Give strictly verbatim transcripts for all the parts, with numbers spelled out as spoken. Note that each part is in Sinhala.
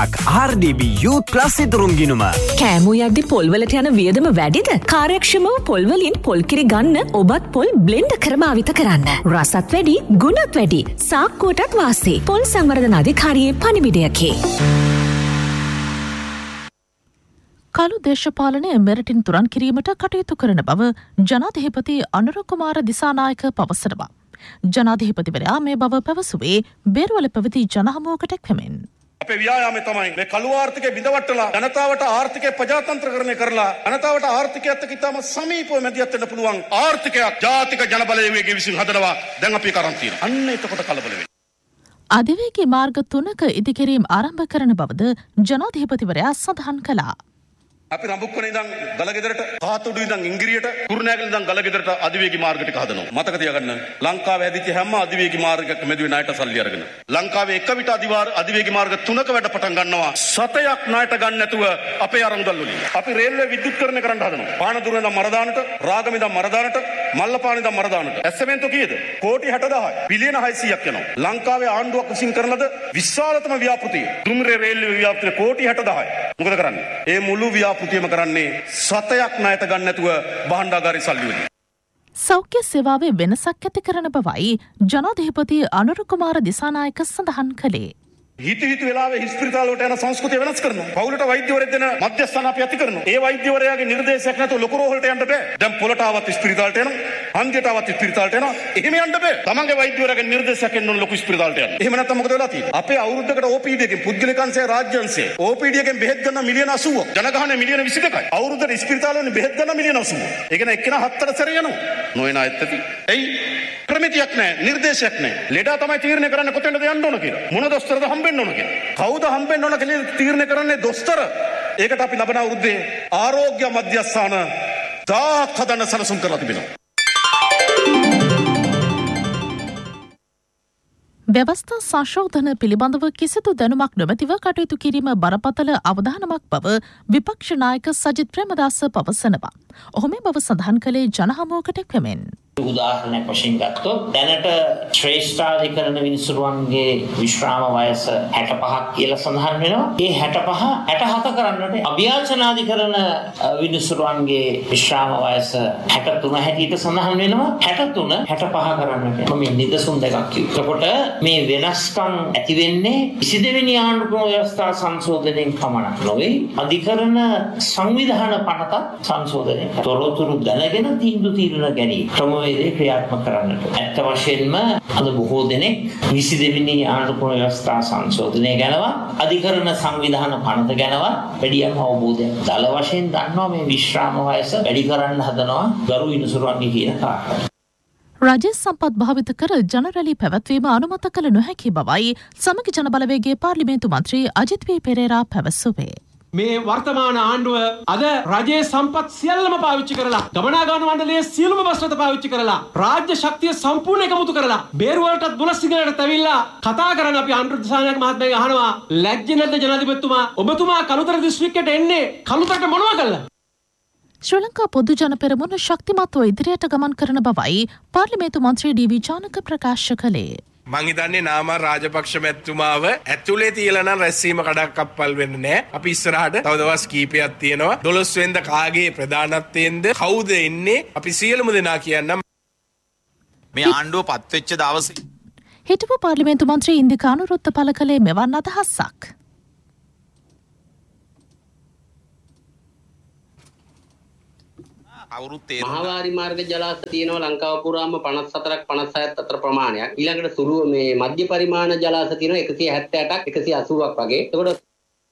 එකක් ආර් ඩී බී Youth Plus ඉදරුම් ගිණුම. කෑමෝ යද්දි පොල්වලට යන වියදම වැඩිද? කාර්යක්ෂමව පොල් වලින් පොල් කිරි ගන්න ඔබත් පොල් බ්ලෙන්ඩ් කර භාවිත කරන්න. රසත් වැඩි, ගුණත් වැඩි. සාක්කුවටත් වාසි. පොල් සංවර්ධන අධිකාරියේ පණිවිඩයකි. කළු දේශපාලනය මෙරටින් තුරන් කිරීමට කටයුතු කරන බව ජනාධිපති අනුර කුමාර දිසානායක පවසනවා. ජනාධිපතිවරයා මේ බව පැවසුවේ බේරුවල පැවති ජනහමුවකට එක්වෙමින්. අපේ ව්‍යායාමය තමයි මේ කළු ආර්ථිකය බිඳවට්ටලා ජනතාවට ආර්ථිකය ප්‍රජාතන්ත්‍රකරණය කරලා ජනතාවට ආර්ථිකයත් එක්ක ඉතාම සමීපව මැදිහත් වෙන්න පුළුවන් ආර්ථිකයක් ජාතික ජනබලවේගයේ විසින් හදනවා. දැන් අපි කරන් තියෙනවා. අන්න එතකොට කලබල වෙන්නේ. අධිවේගී මාර්ග තුනක ඉදිකිරීම ආරම්භ කරන බවද ජනාධිපතිවරයා සඳහන් කළා. අපි රඹුක්කන ඉඳන් ගලගෙදරට, කාතුඩු ඉඳන් ඉංගිරියට, කුරුණෑගල ඉඳන් ගලගෙදරට අධිවේගී මාර්ග ටික හදනවා. මතක තියාගන්න. ලංකාවේ හැදිච්ච හැම අධිවේගී මාර්ගයක්ම මෙදුවේ ණයට සල්ලි අරගෙන. ලංකාවේ එක විට අධිවාර අධිවේගී මාර්ග තුනක වැඩ පටන් ගන්නවා. සතයක් ණයට ගන්න නැතුව අපේ අරමුදල් වලින්. අපි රේල්වේ විද්‍යුත්කරණය කරන්න හදනවා. පානදුර ඉඳන් මරදානට, රාගම ඉඳන් මරදානට, මල්ලපාන ඉඳන් මරදානට. ඇස්සමෙන්තු කීයද? කෝටි හැටදාහයි. බිලියන හයසීයක් යනවා. ලංකාවේ ආණ්ඩුවක් විසින් කරන ලද විශාලතම ව්‍යාපෘතිය. දුම්රිය රේල්වේ ව්‍යාපෘතිය කෝටි හැටදාහයි. මොකද කරන්නේ? ඒ මුළු ව්‍යාපෘතියම කරන්නේ සතයක් ණයට ගන්න නැතුව භාණ්ඩාගාරේ සල්ලි වලින්. සෞඛ්‍ය සේවාවේ වෙනසක් ඇති කරන බවයි ජනාධිපති අනුර කුමාර දිසානායක සඳහන් කළේ. හිත හිත වෙලාවේ හිස්පිරිතාල වලට යන සංස්කෘතිය වෙනස් කරනවා. පවුලට වෛද්‍යවරයෙක් දෙන මධ්‍යස්ථාන අපි ඇති කරනවා. ඒ වෛද්‍යවරයාගේ නිර්දේශයක් නැතුව ලොකු රෝහලට යන්න බෑ. දැන් පොළට ආවත් හිස්පිරිතාලට එනවා. හන්දියට ආවත් හිස්පිරිතාලට එනවා. එහෙම යන්න බෑ. තමන්ගේ වෛද්‍යවරයාගේ නිර්දේශයක් එන්න ඕන ලොකු හිස්පිරිතාලට යන්න. එහෙම නැත්නම් මොකද වෙලා තියෙන්නේ? අපේ අවුරුද්දකට ඕ පී ඩී එකෙන් පුද්ගලික අංශය රාජ්‍ය අංශය ඕ පී ඩී එකෙන් බෙහෙත් ගන්න මිලියන අසූවක්. ජනගහනය මිලියන විසි දෙකයි. අවුරුද්දට හිස්පිරිතාල වලින් බෙහෙත් ගන්න මිලියන අසූවක්. ඒ කියන්නේ එක්කෙනා හතර සැරේ යනවා. නොයන අයත් ඇති. එයි ක්‍රමිතියක් නැහැ, නිර්දේශයක් නැහැ. ලෙඩා තමයි තීරණය කරන්නේ කොතැනද යන්න ඕන කියලා. මොන දොස්තරද හම්බෙන්න ඕන කියලා. කවුද හම්බෙන්න ඕන කියලා තීරණය කරන්නේ දොස්තර. ඒකට අපි ලබන අවුරුද්දේ ආරෝග්‍ය මධ්‍යස්ථාන දහයක් හදන්න සැලසුම් කරලා තිබෙනවා. ව්‍යවස්ථා සංශෝධන පිළිබඳව කිසිදු දැනුමක් නොමැතිව කටයුතු කිරීම බරපතල අවධානමක් බව විපක්ෂ නායක සජිත් ප්‍රේමදාස පවසනවා. ඔහු මේ බව සඳහන් කළේ ජනහමුවකට එක්වෙමින්. උදාහරණයක් වශයෙන් ගත්තොත් දැනට ශ්‍රේෂ්ඨාධිකරණ විනිසුරුවන්ගේ විශ්‍රාම වයස හැට පහක් කියලා සඳහන් වෙනවා. ඒ හැට පහ හැට හත කරන්නට අභියාචනාධිකරණ විනිසුරුවන්ගේ විශ්‍රාම වයස හැට තුන හැටියට සඳහන් වෙනවා. හැට තුන හැට පහ කරන්නට මම නිදසුන් දෙකක් කිව්වා. එතකොට මේ වෙනස්කම් ඇති වෙන්නේ විසි දෙවෙනි ආණ්ඩුක්‍රම ව්‍යවස්ථා සංශෝධනයෙන් පමණක් නොවේ. අධිකරණ සංවිධාන පනතත් සංශෝධනය තොරතුරු දැනගෙන තීන්දුව తీරන ගැනීම ක්‍රමවේදය ක්‍රියාත්මක කරන්නට. ඇත්ත වශයෙන්ම අද බොහෝ දෙනෙක් විසි දෙවෙනි ආණ්ඩුක්‍රම ව්‍යවස්ථා සංශෝධනය ගැනවත් අධිකරණ සංවිධාන පනත ගැනවත් වැඩියම් අවබෝධයක් දල වශයෙන් දන්නවා. මේ විශ්‍රාම වයස වැඩි කරන්න හදනවා ගරු විනිසුරුවන්ගේ කියන කාරණා. රජ සම්පත් භාවිත කර ජනරැලි පැවැත්වීම අනුමත කළ නොහැකි බවයි සමගි ජන බලවේගයේ පාර්ලිමේන්තු මන්ත්‍රී අජිත් වී පෙරේරා පැවසුවේ. මේ වර්තමාන ආණ්ඩුව අද රජයේ සම්පත් සියල්ලම පාවිච්චි කරලා ගමනාගමන මණ්ඩලයේ සියලුම බස් රථ පාවිච්චි කරලා රාජ්‍ය ශක්තිය සම්පූර්ණ එකමුතු කරලා බේරුවලටත් බුලස් සිංහලට තැවිලා කතා කරන අපි අනුරුද්ධ දිසානායක මහත්මයාගෙන් අහනවා ලැජ්ජ නැද්ද ජනාධිපතිතුමා ඔබතුමා කළුතර දිස්ත්‍රික්කයට එන්නේ කළුතරට මොනවා කළා? ශ්‍රී ලංකා පොදු ජන පෙරමුණ ශක්තිමත්ව ඉදිරියට ගමන් කරන බවයි පාර්ලිමේන්තු මන්ත්‍රී ඩී වී ජානක ප්‍රකාශ කළේ. මං හිතන්නේ නාමල් රාජපක්ෂ මැතිතුමාව ඇතුලේ තියලා නම් රැස්වීම කඩක් කප්පල් වෙන්නේ නැහැ. අපි ඉස්සරහට තව දවස් කීපයක් තියෙනවා. දොළොස් වෙනිදා කාගේ ප්‍රධානත්වයෙන්ද කවුද එන්නේ? අපි සියලුම දෙනා කියන්නම්. මේ ආණ්ඩුව පත් වෙච්ච දවසේ හිටපු පාර්ලිමේන්තු මන්ත්‍රී ඉන්දිකා අනුරුද්ධ පළ කළේ මෙවන් අදහසක්. මහාවාරි මාර්ග ජලාශ තියෙනවා ලංකාව පුරාම පනස් හතරක් පනස් හයක් අතර ප්‍රමාණයක්. ඊළඟට සුළු මේ මධ්‍ය පරිමාණ ජලාශ තියෙනවා එකසිය හැත්තෑ අටක් එකසිය අසූවක් වගේ. එතකොට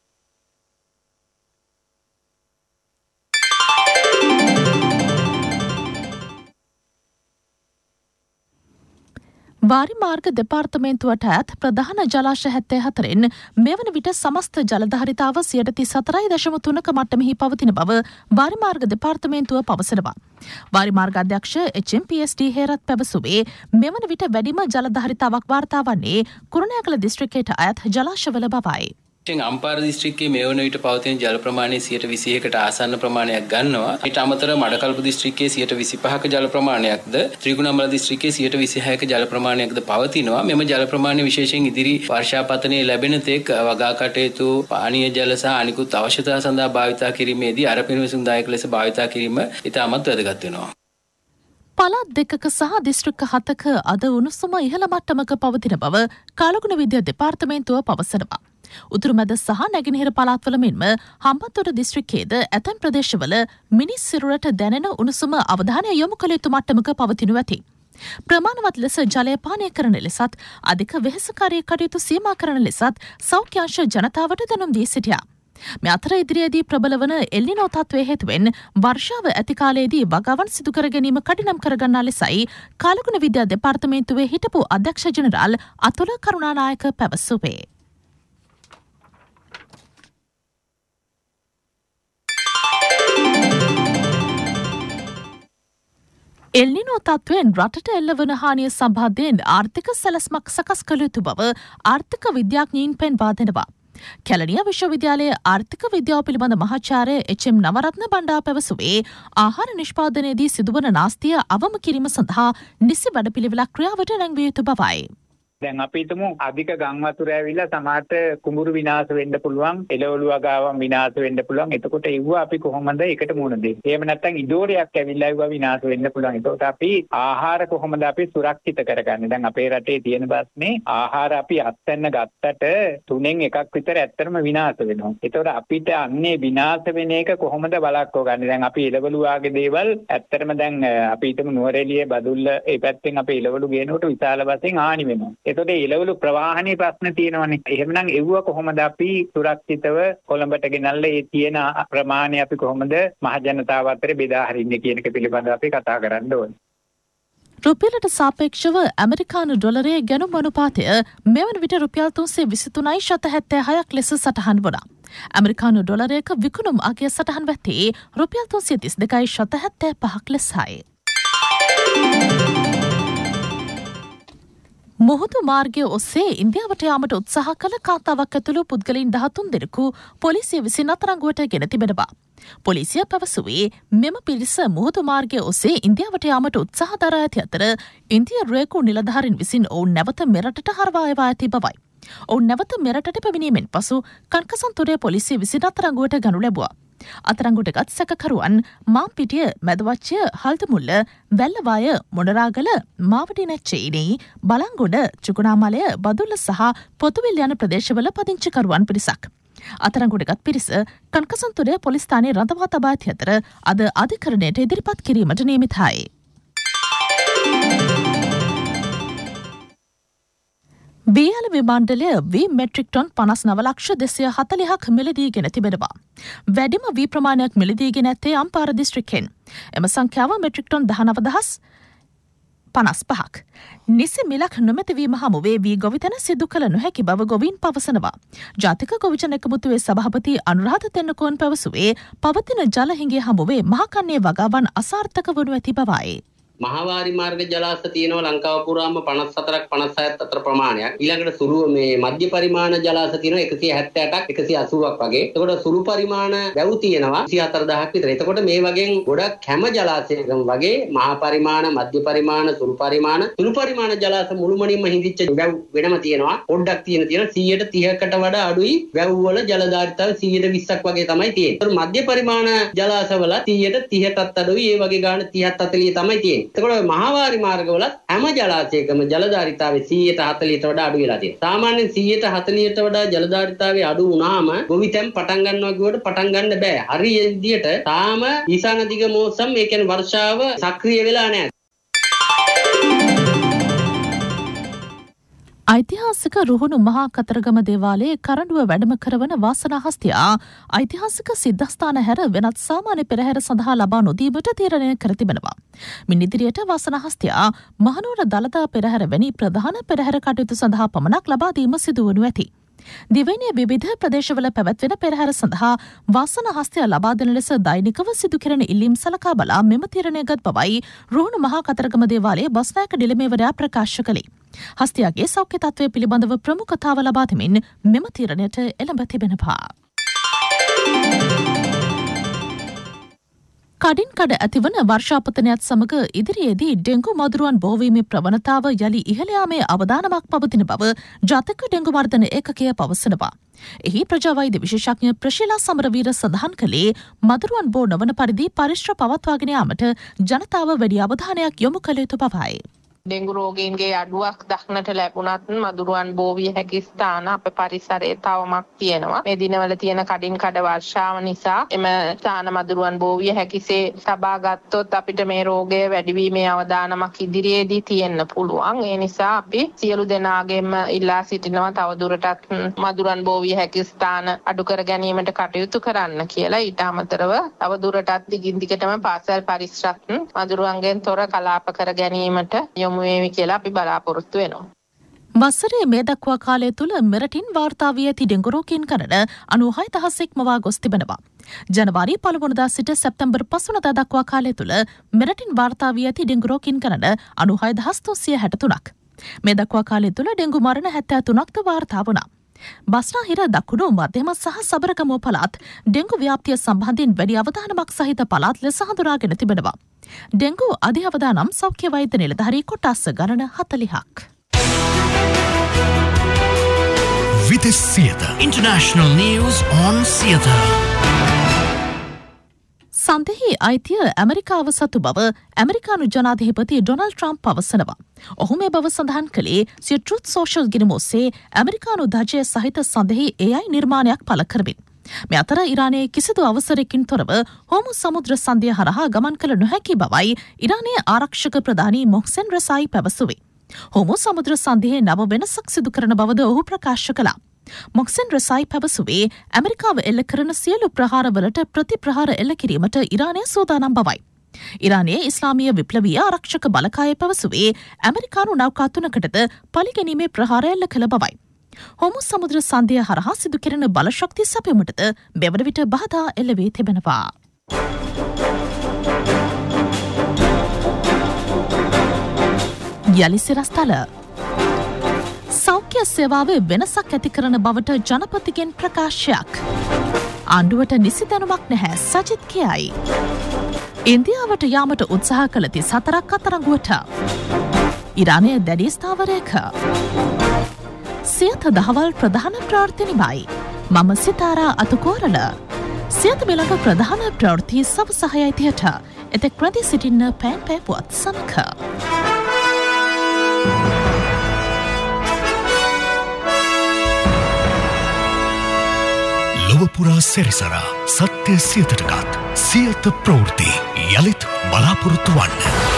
වාරි මාර්ග දෙපාර්තමේන්තුවට ඇත් ප්‍රධාන ජලාශ හැත්තෑ හතරෙන් මෙවන විට සමස්ත ජලධාරිතාව සියයට තිස් හතරයි දශම තුනක මට්ටමෙහි පවතින බව වාරි මාර්ග දෙපාර්තමේන්තුව පවසනවා. වාරි මාර්ග අධ්‍යක්ෂ එච් එම් පී එස් ඩී හේරත් පැවසුවේ මෙවන විට වැඩිම ජලධාරිතාවක් වාර්තා වන්නේ කුරුණෑගල දිස්ත්‍රික්කයට අයත් ජලාශවල බවයි. අම්පාර දිස්ත්‍රික්කයේ මේ වන විට පවතින ජල ප්‍රමාණය සියයට විසියකට ආසන්න ප්‍රමාණයක් ගන්නවා. ඊට අමතරව මඩකල්පු දිස්ත්‍රික්කයේ සියයට විසිපහක ජල ප්‍රමාණයක්ද, ත්‍රිකුණාමල දිස්ත්‍රික්කයේ සියයට විසිහයක ජල ප්‍රමාණයක්ද පවතිනවා. මෙම ජල ප්‍රමාණය විශේෂයෙන් ඉදිරි වර්ෂාපතනයේ ලැබෙන තෙක් වගා කටයුතු, පානීය ජල සහ අනිකුත් අවශ්‍යතා සඳහා භාවිතා කිරීමේදී අර පිරිසුදුදායක ලෙස භාවිතා කිරීම ඉතාමත් වැදගත් වෙනවා. පළාත් දෙකක සහ දිස්ත්‍රික්ක හතක අද උණුසුම ඉහළ මට්ටමක පවතින බව කාලගුණ විද්‍යා දෙපාර්තමේන්තුව පවසනවා. උතුරුමැද සහ නැගෙනහිර පළාත්වල මෙන්ම හම්බන්තොට දිස්ත්‍රික්කයේද ඇතැම් ප්‍රදේශවල මිනිස් සිරුරට දැනෙන උණුසුම අවධානය යොමු කළ යුතු මට්ටමක පවතිනු ඇති. ප්‍රමාණවත් ලෙස ජලය පානය කරන ලෙසත් අධික වෙහෙසකාරී කටයුතු සීමා කරන ලෙසත් සෞඛ්‍යංශ ජනතාවට දැනුම් දී සිටියා. මේ අතර ඉදිරියේදී ප්‍රබල වන එල්නිනෝ තත්ත්වය හේතුවෙන් වර්ෂාව ඇති කාලයේදී වගාවන් සිදු කර ගැනීම කඩිනම් කරගන්නා ලෙසයි කාලගුණ විද්‍යා දෙපාර්තමේන්තුවේ හිටපු අධ්‍යක්ෂ ජෙනරාල් අතුල කරුණානායක පැවසුවේ. එල්නිනෝ තත්ත්වයෙන් රටට එල්ලවන හානිය සම්බන්ධයෙන් ආර්ථික සැලැස්මක් සකස් කළ යුතු බව ආර්ථික විද්‍යාඥයින් පෙන්වා දෙනවා. කැලණිය විශ්වවිද්‍යාලයේ ආර්ථික විද්‍යාව පිළිබඳ මහාචාර්ය එච් එම් නවරත්න බණ්ඩා පැවසුවේ ආහාර නිෂ්පාදනයේදී සිදුවන නාස්තිය අවම කිරීම සඳහා නිසි වැඩපිළිවෙලක් ක්‍රියාවට නැංවිය යුතු බවයි. දැන් අපි හිතමු අධික ගම් වතුර ඇවිල්ලා සමහරට කුඹුරු විනාශ වෙන්න පුළුවන්, එළවලු වගාවන් විනාශ වෙන්න පුළුවන්. එතකොට ඒව අපි කොහොමද ඒකට මුහුණ දෙන්නේ? එහෙම නැත්නම් ඉඩෝරයක් ඇවිල්ලා ඒව විනාශ වෙන්න පුළුවන්. එතකොට අපි ආහාර කොහොමද අපි සුරක්ෂිත කරගන්නේ? දැන් අපේ රටේ තියෙන බස්නේ ආහාර අපි අත්හැන්න ගත්තට තුනෙන් එකක් විතර ඇත්තටම විනාශ වෙනවා. එතකොට අපිට අන්නේ විනාශ වෙන එක කොහොමද වළක්ව ගන්නේ? දැන් අපි එළවලු වාගේ දේවල් ඇත්තටම දැන් අපි හිතමු නුවරඑළිය බදුල්ල ඒ පැත්තෙන් අපි එළවලු ගේනකොට විශාල වශයෙන් හානි වෙනවා. එතකොට එළවලු ප්‍රවාහනයේ ප්‍රශ්න තියෙනවනේ. එහෙමනම් එව්ව කොහොමද අපි සුරක්ෂිතව කොළඹට ගෙනල්ලා ඒ තියෙන ප්‍රමාණය අපි කොහොමද මහ ජනතාව අතර බෙදා හරින්නේ කියන එක පිළිබඳව අපි කතා කරන්න ඕනේ. රුපියලට සාපේක්ෂව ඇමරිකානු ඩොලරයේ ගැනුම් අනුපාතය මෙවන විට රුපියල් තුන්සිය විසිතුනයි දශම හැත්තෑ හයක් ලෙස සටහන් වුණා. ඇමරිකානු ඩොලරයක විකුණුම් අගය සටහන් වැත්තේ රුපියල් තුන්සිය තිස් දෙකයි දශම හැත්තෑ පහක් ලෙසයි. මුහුදු මාර්ගය ඔස්සේ ඉන්දියාවට යාමට උත්සාහ කළ කාන්තාවක් ඇතුළු පුද්ගලයින් දහතුන් දෙනෙකු පොලිසිය විසින් අත්අඩංගුවට ගෙන තිබෙනවා. පොලිසිය පැවසුවේ මෙම පිරිස මුහුදු මාර්ගය ඔස්සේ ඉන්දියාවට යාමට උත්සාහ දරා ඇති අතර ඉන්දියා රේකු නිලධාරීන් විසින් ඔවුන් නැවත මෙරටට හරවා එවා ඇති බවයි. ඔවුන් නැවත මෙරටට පැමිණීමෙන් පසු කන්කසන්තොරේ පොලිසිය විසින් අත්අඩංගුවට ගනු ලැබුවා. අත්අඩංගුවට ගත් සැකකරුවන් මාම්පිටිය, මැදවච්චය, හල්දමුල්ල, වැල්ලවාය, මොනරාගල, මාවඩිනැච්චේනේ, බලංගොඩ, චුකුණාමලය, බදුල්ල සහ පොතුවිල් යන ප්‍රදේශවල පදිංචිකරුවන් පිරිසක්. අත්අඩංගුවට පිරිස කන්කසන්තොරේ පොලිස් ස්ථානයේ රඳවා තබා ඇති අතර අද අධිකරණයට ඉදිරිපත් කිරීමට නියමිතයි. බේයාල විමාණ්ඩලය වී මෙට්‍රික් ටොන් පනස් නව ලක්ෂ දෙසිය හතලිහක් මිලදීගෙන තිබෙනවා. වැඩිම වී ප්‍රමාණයක් මිලදීගෙන ඇත්තේ අම්පාර දිස්ත්‍රික්කෙන්. එම සංඛ්‍යාව මෙට්‍රික් ටොන් දහනව දහස් පනස් පහක්. නිසි මිලක් නොමැතිවීම හමුවේ වී ගොවිතැන සිදු කළ නොහැකි බව ගොවීන් පවසනවා. ජාතික ගොවිජන එකමුතුවේ සභාපති අනුරාධ තෙන්නකෝන් පැවසුවේ පවතින ජල හිඟේ හමුවේ මහකන්නේ වගාවන් අසාර්ථක වනු ඇති බවයි. මහවාරි මාර්ග ජලාශ තියෙනවා ලංකාව පුරාම පනස් හතරක් පනස් හයත් අතර ප්‍රමාණයක්. ඊළඟට සුළු මේ මධ්‍ය පරිමාණ ජලාශ තියෙනවා එකසිය හැත්තෑ අටක් එකසිය අසූවක් වගේ. එතකොට සුළු පරිමාණ වැව් තියෙනවා විසි හතර දහසක් විතර. එතකොට මේ වගේ ගොඩක් හැම ජලාශයකම වගේ මහා පරිමාණ, මධ්‍ය පරිමාණ, සුළු පරිමාණ, සුළු පරිමාණ ජලාශ මුළුමනින්ම හිඳිච්ච වැව් වෙනම තියෙනවා. පොඩ්ඩක් තියෙන තියෙන සීයට තිහකට වඩා අඩුයි වැව් වල ජලධාරිතාව සීයට විස්සක් වගේ තමයි තියෙන්නේ. ඒතකොට මධ්‍ය පරිමාණ ජලාශවල සීයට තිහටත් අඩුයි. ඒ වගේ ගාන තිහත් හතලිය තමයි තියෙන්නේ. එතකොට මහවාරි මාර්ගවල හැම ජලාශයකම ජලධාරිතාවේ සීයට හතලියට වඩා අඩු වෙලා තියෙනවා. සාමාන්‍යයෙන් සීයට හතලියට වඩා ජලධාරිතාවේ අඩු වුණාම ගොවිතැන් පටන් ගන්නවා කියවට පටන් ගන්න බෑ. හරි ඒ විදිහට තාම ඊසාන දිග මෝසම් ඒ කියන්නේ වර්ෂාව සක්‍රිය වෙලා නැහැ. ඓතිහාසික රුහුණු මහා කතරගම දේවාලයේ කරඬුව වැඩම කරවන වාසනා හස්තියා ඓතිහාසික සිද්ධාස්ථාන හැර වෙනත් සාමාන්‍ය පෙරහැර සඳහා ලබා නොදීමට තීරණය කර තිබෙනවා. මින් ඉදිරියට වාසනා හස්තියා මහනුවර දළදා පෙරහැර වැනි ප්‍රධාන පෙරහැර කටයුතු සඳහා පමණක් ලබා දීම සිදු වනු ඇති. දිවයිනේ විවිධ ප්‍රදේශවල පැවැත්වෙන පෙරහැර සඳහා වාසනා හස්තියා ලබා දෙන ලෙස දෛනිකව සිදු කෙරෙන ඉල්ලීම් සලකා බලා මෙම තීරණය ගත් බවයි රුහුණු මහා කතරගම දේවාලයේ බස්නායක නිලමේවරයා ප්‍රකාශ කළේ. හස්තියාගේ සෞඛ්‍ය තත්ත්වය පිළිබඳව ප්‍රමුඛතාව ලබා දෙමින් මෙම තීරණයට එළඹ තිබෙනවා. කඩින් කඩ ඇතිවන වර්ෂාපතනයත් සමග ඉදිරියේදී ඩෙංගු මදුරුවන් බෝවීමේ ප්‍රවණතාව යළි ඉහළ යාමේ අවදානමක් පවතින බව ජාතික ඩෙංගු මර්ධන ඒකකය පවසනවා. එහි ප්‍රජාවෛද්‍ය විශේෂඥ ප්‍රශීලා සමරවීර සඳහන් කළේ මදුරුවන් බෝ නොවන පරිදි පරිශ්‍ර පවත්වාගෙන යාමට ජනතාව වැඩි අවධානයක් යොමු කළ යුතු බවයි. ඩෙංගු රෝගීන්ගේ අඩුවක් දක්නට ලැබුණත් මදුරුවන් බෝවිය හැකි ස්ථාන අපේ පරිසරයේ තවමක් තියෙනවා. මේ දිනවල තියෙන කඩින් කඩ වර්ෂාව නිසා එම ස්ථාන මදුරුවන් බෝවිය හැකිසේ තබා ගත්තොත් අපිට මේ රෝගය වැඩිවීමේ අවදානමක් ඉදිරියේදී තියෙන්න පුළුවන්. ඒ නිසා අපි සියලු දෙනාගේම ඉල්ලා සිටිනවා තවදුරටත් මදුරුවන් බෝවිය හැකි ස්ථාන අඩු කර ගැනීමට කටයුතු කරන්න කියලා. ඊට අමතරව තවදුරටත් දිගින් දිගටම පාසල් පරිසරත් මදුරුවන්ගෙන් තොර කලාප කර ගැනීමට යොමු වේවි කියලා අපි බලාපොරොත්තු වෙනවා. වසරේ මේ දක්වා කාලය තුළ මෙරටින් වාර්තා වී ඇති ඩෙංගු රෝගීන් ගණන අනූහය දහස් ඉක්මවා ගොස් තිබෙනවා. ජනවාරි පළමුවනදා සිට සැප්තැම්බර් පස්වනදා දක්වා කාලය තුළ මෙරටින් වාර්තා වී ඇති ඩෙංගු රෝගීන් ගණන අනූහය දහස් තුන්සිය හැට තුනක්. මේ දක්වා කාලය තුළ ඩෙංගු මරණ හැත්තෑ තුනක්ද වාර්තා වුණා. බස්නාහිර දකුණු මධ්‍යම සහ සබරගමුව පළාත් ඩෙංගු ව්‍යාප්තිය සම්බන්ධයෙන් වැඩි අවධානමක් සහිත පළාත් ලෙස හඳුනාගෙන තිබෙනවා. ඩෙංගු අධි අවදානම් සෞඛ්‍ය වෛද්‍ය නිලධාරී කොටස් ගණන හතළිහක්. Vitis Theatre International News on Theatre. සන්දෙහි අයිතිය ඇමරිකාව සතු බව ඇමරිකානු ජනාධිපති ඩොනල්ඩ් ට්‍රම්ප් පවසනවා. ඔහු මේ බව සඳහන් කළේ සිය ට්‍රුත් සෝෂල් ගිණුම ඔස්සේ ඇමරිකානු ධජය සහිත සඳෙහි ඒ අයි නිර්මාණයක් පළ කරමින්. මේ අතර ඉරානයේ කිසිදු අවසරයකින් තොරව හෝමුස් සමුද්‍ර සන්ධිය හරහා ගමන් කළ නොහැකි බවයි ඉරානයේ ආරක්ෂක ප්‍රධානී මොහ්සෙන් රසායි පැවසුවේ. හෝමුස් සමුද්‍ර සන්ධියේ නව වෙනසක් සිදු කරන බවද ඔහු ප්‍රකාශ කළා. මොක්සෙන් රසායි පැවසුවේ ඇමරිකාව එල්ල කරන සියලු ප්‍රහාරවලට ප්‍රතිප්‍රහාර එල්ල කිරීමට ඉරානය සූදානම් බවයි. ඉරානයේ ඉස්ලාමීය විප්ලවීය ආරක්ෂක බලකාය පැවසුවේ ඇමරිකානු නෞකා තුනකටද පලිගැනීමේ ප්‍රහාර එල්ල කළ බවයි. හෝමුස් සමුද්‍ර සන්ධිය හරහා සිදු කෙරෙන බලශක්ති සැපයීමටද මෙවන විට බාධා එල්ල වී තිබෙනවා. යලි සිරස්තල සෞඛ්‍ය සේවාවේ වෙනසක් ඇති කරන බවට ජනපතිගෙන් ප්‍රකාශයක්. ආණ්ඩුවට නිසි දැනුමක් නැහැ සජිත් කියයි. ඉන්දියාවට යාමට උත්සාහ කළ තිස් හතරක් අත්අඩංගුවට. ඉරානය දැඩි ස්ථාවරයක. සියත දහවල් ප්‍රධාන ප්‍රාර්ථනිමයි. මම සිතාරා අතුකෝරල. සියත මෙලක ප්‍රධාන ප්‍රවෘත්ති සවසහයයි තියට එතෙක් ප්‍රදි සිටින්න පෑන් පෑපුවත් සමක. ලොවපුරා සැරිසරා සත්‍ය සියතටගත් සියත ප්‍රවෘත්ති යළිත් බලාපොරොත්තු වන්න.